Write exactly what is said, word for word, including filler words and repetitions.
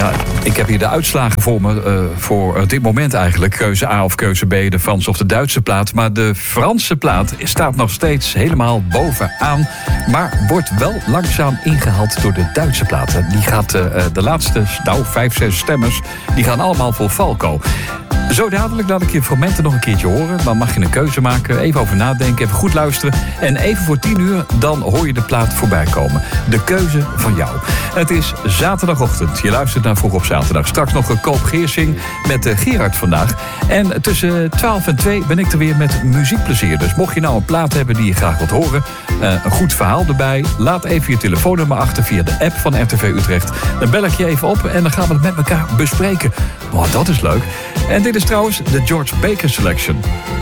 Ja, ik heb hier de uitslagen voor me, uh, voor dit moment eigenlijk. Keuze A of keuze B, de Franse of de Duitse plaat. Maar de Franse plaat staat nog steeds helemaal bovenaan. Maar wordt wel langzaam ingehaald door de Duitse plaat. Die gaat uh, de laatste, nou, vijf, zes stemmers, die gaan allemaal voor Falco. Zo dadelijk laat ik je fragmenten nog een keertje horen. Dan mag je een keuze maken, even over nadenken, even goed luisteren. En even voor tien uur, dan hoor je de plaat voorbij komen. De keuze van jou. Het is zaterdagochtend. Je luistert naar Vroeg op Zaterdag. Straks nog een Koop Geersing met uh, Gerard vandaag. En tussen twaalf en twee ben ik er weer met muziekplezier. Dus mocht je nou een plaat hebben die je graag wilt horen, uh, een goed verhaal erbij, laat even je telefoonnummer achter via de app van R T V Utrecht. Dan bel ik je even op en dan gaan we het met elkaar bespreken. Oh, dat is leuk. En dit is trouwens de George Baker Selection.